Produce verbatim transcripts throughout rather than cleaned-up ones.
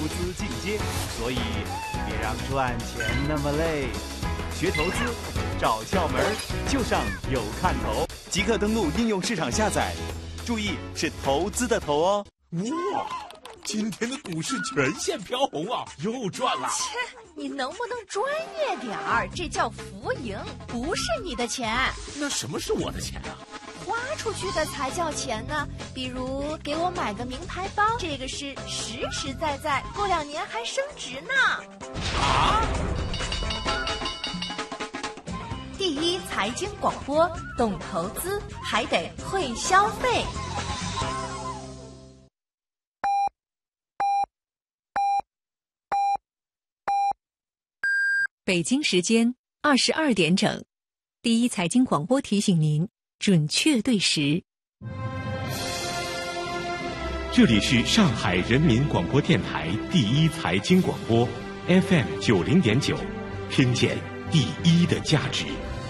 资进阶，所以别让赚钱那么累。学投资，找窍门就上有看头，即刻登录应用市场下载。注意是投资的投哦。 哇，今天的股市全线飘红啊，又赚了。 切，你能不能专业点儿？这叫浮盈，不是你的钱。 那什么是我的钱啊？ 花出去的才叫钱呢。比如给我买个名牌包，这个是实实在在，过两年还升值呢。 啊！ 第一财经广播，懂投资还得会消费。 北京时间二十二点整，第一财经广播提醒您准确对时。 这里是上海人民广播电台第一财经广播 F M 九零点九，听见第一的价值。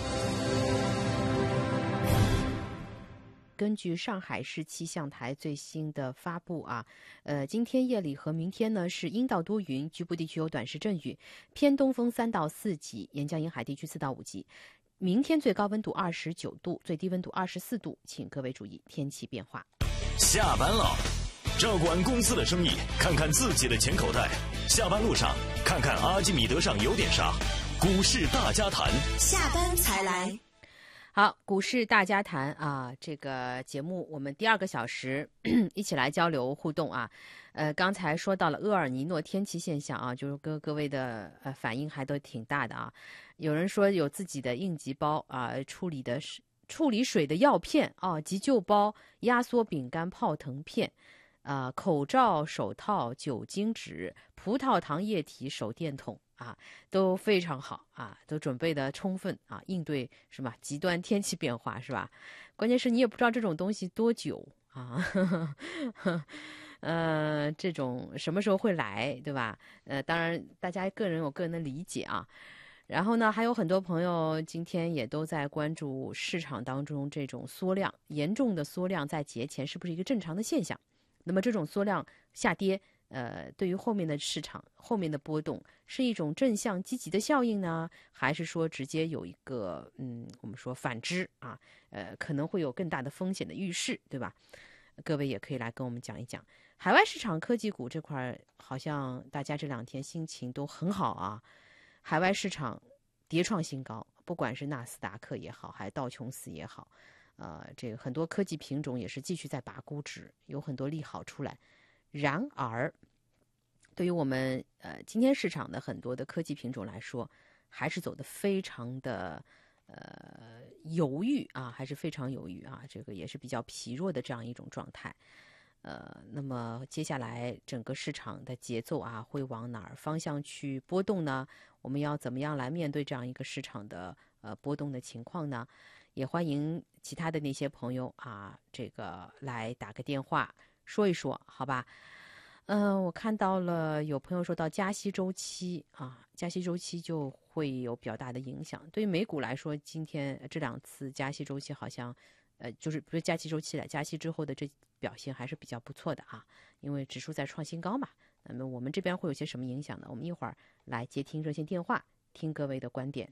根据上海市气象台最新的发布啊，呃，今天夜里和明天呢是阴到多云，局部地区有短时阵雨，偏东风三到四级，沿江沿海地区四到五级。明天最高温度二十九度，最低温度二十四度，请各位注意天气变化。 下班了，照管公司的生意，看看自己的钱口袋。下班路上，看看阿基米德上有点啥。股市大家谈， 下班才来。 好，股市大家谈啊，这个节目我们第二个小时一起来交流互动啊。呃，刚才说到了厄尔尼诺天气现象啊，就是各各位的呃反应还都挺大的啊。有人说有自己的应急包啊，处理的是处理水的药片啊，急救包、压缩饼干、泡腾片。啊，口罩、手套、酒精纸、葡萄糖液体、手电筒啊，都非常好啊，都准备的充分啊，应对什么极端天气变化是吧？关键是你也不知道这种东西多久啊，呵呵呵呃，这种什么时候会来，对吧？呃，当然大家个人有个人的理解啊。然后呢，还有很多朋友今天也都在关注市场当中这种缩量，严重的缩量在节前是不是一个正常的现象？那么这种缩量下跌，呃，对于后面的市场后面的波动是一种正向积极的效应呢，还是说直接有一个嗯，我们说反之啊，呃，可能会有更大的风险的预示，对吧？各位也可以来跟我们讲一讲。海外市场科技股这块，好像大家这两天心情都很好啊，海外市场跌创新高，不管是纳斯达克也好，还是道琼斯也好。呃，这个很多科技品种也是继续在拔估值，有很多利好出来。然而，对于我们呃今天市场的很多的科技品种来说，还是走得非常的呃犹豫啊，还是非常犹豫啊，这个也是比较疲弱的这样一种状态。呃，那么接下来整个市场的节奏啊，会往哪儿方向去波动呢？我们要怎么样来面对这样一个市场的呃波动的情况呢？也欢迎其他的那些朋友啊，这个来打个电话说一说，好吧？嗯、呃，我看到了有朋友说到加息周期啊，加息周期就会有比较大的影响。对于美股来说，今天这两次加息周期好像，呃，就是不是加息周期了，加息之后的这表现还是比较不错的啊，因为指数在创新高嘛。那么我们这边会有些什么影响呢？我们一会儿来接听热线电话，听各位的观点。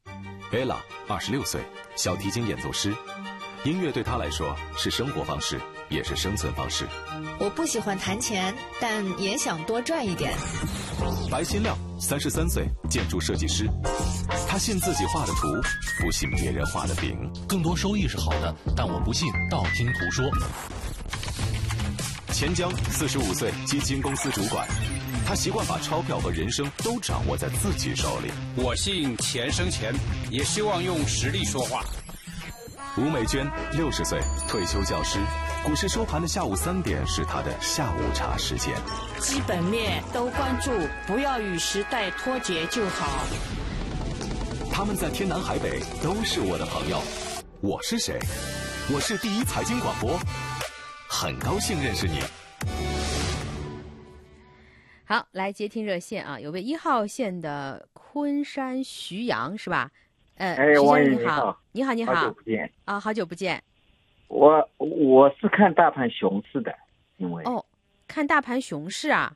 Ella 二十六岁，小提琴演奏师。音乐对她来说是生活方式，也是生存方式。 我不喜欢弹钱，但也想多赚一点。 白新亮三十三岁，建筑设计师。他信自己画的图，不信别人画的饼。 更多收益是好的，但我不信道听途说。 钱江四十五岁，基金公司主管。他习惯把钞票和人生都掌握在自己手里。 我信钱生钱，也希望用实力说话。 吴美娟六十岁，退休教师。股市收盘的下午三点是他的下午茶时间。 基本面都关注，不要与时代脱节就好。 他们在天南海北都是我的朋友。我是谁？我是第一财经广播，很高兴认识你。 好，来接听热线啊，有位一号线的昆山徐阳是吧？呃， 哎，王宇你好，你好，你好， 好久不见啊，好久不见。 我我是看大盘熊市的，因为哦，看大盘熊市啊。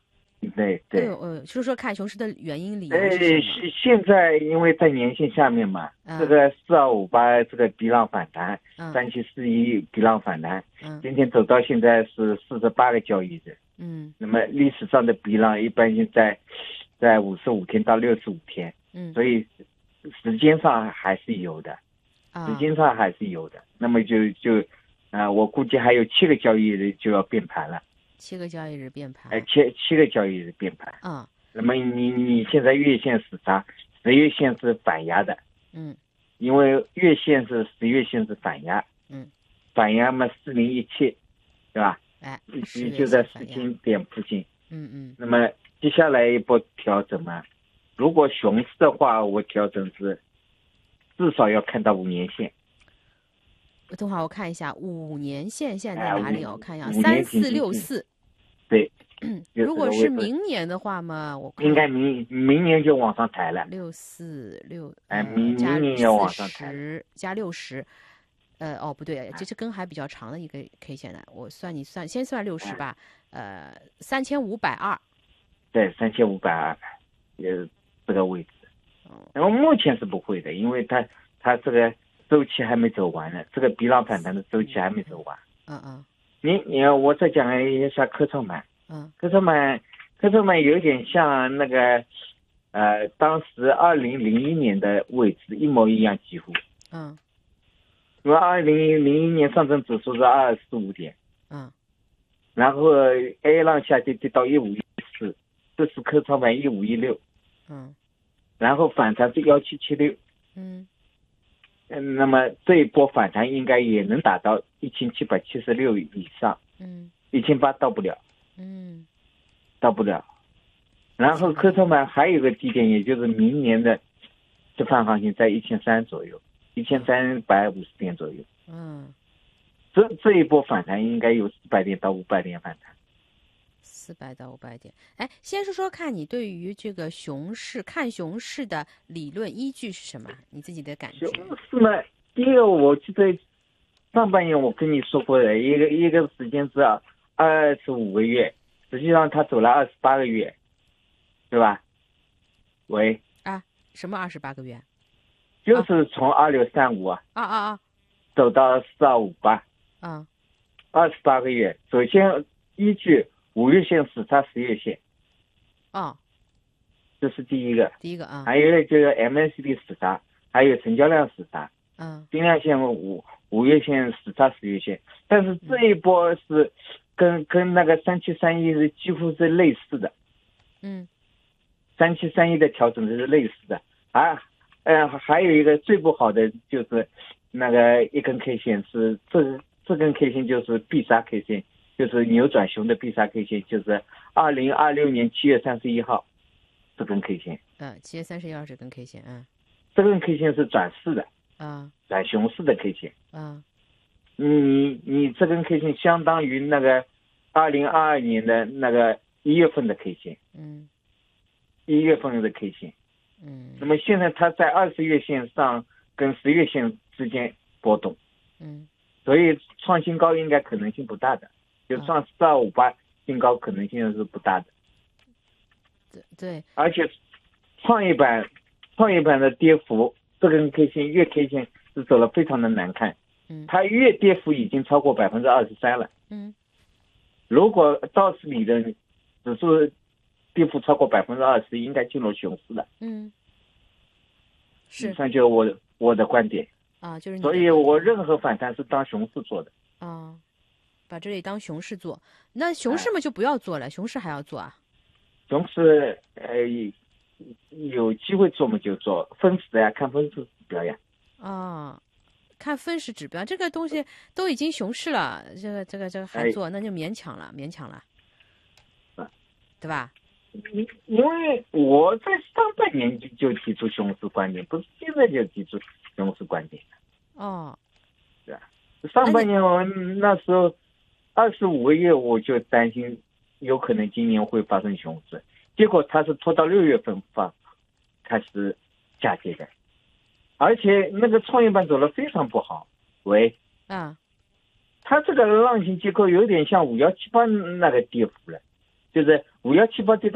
对对。 呃，就是说看熊市的原因理由呃， 是什么？ 现现在因为在年线下面嘛， 嗯、 这个四二五八这个逼浪反弹， 嗯、 三七四一逼浪反弹， 嗯， 今天走到现在是四十八个交易日， 嗯， 那么历史上的逼浪一般性在在五十五天到六十五天， 嗯， 所以时间上还是有的， 啊、 时间上还是有的，那么就就啊、呃，我估计还有七个交易日就要变盘了。 七个交易日变盘， 哎，七七个交易日变盘。 嗯， 那么你你现在月线死叉，十月线是反压的。 嗯， 因为月线是十月线是反压。 嗯， 反压嘛四零一七，对吧？ 哎， 就在四千点附近。 嗯嗯。 那么接下来一波调整嘛，如果熊市的话，我调整是至少要看到五年线。 等会儿我看一下五年线现在在哪里？我看一下， 三三四六四。 对， 如果是明年的话嘛，我应该明明年就往上抬了。 六四六， 哎，明明年要往上抬， 加六十，呃，哦，不对，这这根还比较长的一个 K 线呢，我算你算，先算六十吧，呃，三千五百二。 对，三千五百二，呃，这个位置。然后目前是不会的，因为它它这个周期还没走完呢，这个逼浪反弹的周期还没走完。 嗯嗯。 你你我再讲一下科创板。 嗯。 科创板，科创板有点像那个，呃，当时二零零一年的位置一模一样，几乎。 嗯。 因为二零零一年上证指数是二四五点。 嗯。 然后 A 浪下跌跌到一五一四，这是科创板一五一六。 嗯。 然后反弹是幺七七六。 嗯。 嗯，那么这一波反弹应该也能达到一千七百七十六以上。 嗯。 一千八到不了。 嗯。 到不了。然后科创板还有一个低点，也就是明年的这番行情在一千三左右，一千三百五十点左右。 嗯。 这这一波反弹应该有四百点到五百点反弹。 四百到五百点，哎，先说说看你对于这个熊市看熊市的理论依据是什么？你自己的感觉？ 熊市呢，第一个我记得上半年我跟你说过的，一个一个时间是二十五个月，实际上它走了二十八个月，对吧？喂？ 啊，什么二十八个月？ 就是从二六三五啊啊啊啊， 走到四二五八， 啊， 二十八个月。首先依据五月线死叉十月线， 哦， 这是第一个。 第一个啊。 还有一个就是 M A C D 死叉，还有成交量死叉。 嗯。金量线五五月线死叉十月线，但是这一波是跟、嗯、跟那个三七三一是几乎是类似的。 嗯。 三七三一的调整是类似的，啊，呃，还有一个最不好的就是那个一根 K 线是这这根 K 线就是必杀 K 线。就是扭转熊的必杀 K 线，就是二零二六年七月三十一号这根 K 线。 嗯，七月三十一号这根 K 线，嗯， 这根 K 线是转势的， 啊， 转熊市的 K 线。 啊， 你你这根 K 线相当于那个二零二二年的那个一月份的 K 线。 嗯， 一月份的 K 线。 嗯。 那么现在它在二十月线上跟十月线之间波动。 嗯。 所以创新高应该可能性不大的。就创四二五八新高可能性是不大的， 对对， 而且创业板创业板的跌幅，这根 K 线月 K 线是走了非常的难看， 嗯， 它月跌幅已经超过百分之二十三了， 嗯， 如果道氏理论指数跌幅超过百分之二十，应该进入熊市了， 嗯，是， 以上就是我我的观点啊，就是， 所以我任何反弹是当熊市做的啊。把这里当熊市做，那熊市嘛就不要做了，哎、熊市还要做啊？ 熊市呃有机会做嘛就做，分时呀，看分时指标呀。 啊，看分时指标，这个东西都已经熊市了，这个这个这个还做，哎、那就勉强了，勉强了， 啊、 对吧？ 因因为我在上半年就就提出熊市观点，不是现在就提出熊市观点。 哦， 是吧？上半年我那时候。二十五个月我就担心有可能今年会发生熊市，结果它是拖到六月份发开始下跌的，而且那个创业板走得非常不好。喂， 啊， 它这个浪形结构有点像五幺七八那个跌幅了，就是五幺七八跌到